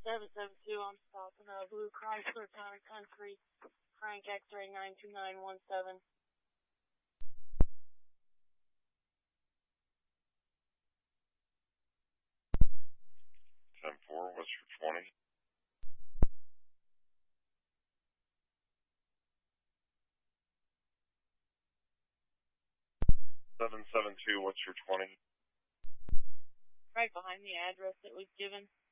772, I'm stopping Blue Chrysler Town and Country, Frank X-ray 92917. 10-4, what's your 20? Seven 7-2, what's your 20? Right behind the address that was given.